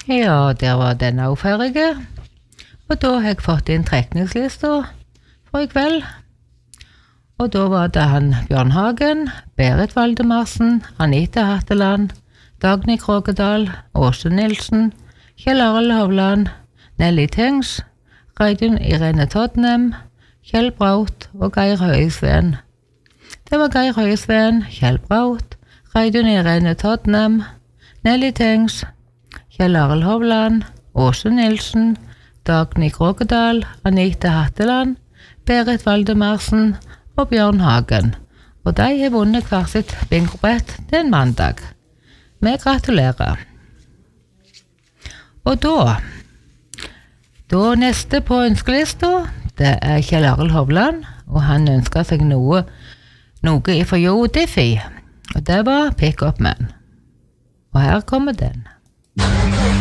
Ja, der var den også ferdig. Og da har jeg fått inn trekningslister for i kveld. Og da var det han Bjørn Hagen, Berit Valdemarsen, Anita Hatteland, Dagny Krogedal, Åse Nilsen, Kjell Arild Hovland, Nelly Tengs, Reidun Irene Todnem, Kjell Braut og Geir Høyesveen. Det var Geir Høyesveen, Kjell Braut, Reidun Irene Todnem, Nelly Tengs, Kjell Arild Hovland, Åse Nilsen, Dagny Krogedal, Anita Hatteland, Berit Valdemarsen og Bjørn Hagen. Og de har vunnet hver sitt bingobrett til en mandag. Vi gratulerer. Og da neste på ønskelista, det er Kjell Arild Hovland, og han ønsker seg noe fra Jo Diffie, og det var Pick Up Man. Og her kommer den.